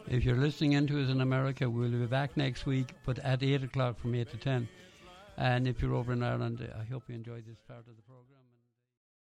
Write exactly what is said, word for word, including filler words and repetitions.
If you're listening into us in America, we'll be back next week, but at eight o'clock from eight to ten. And if you're over in Ireland, I hope you enjoyed this part of the programme.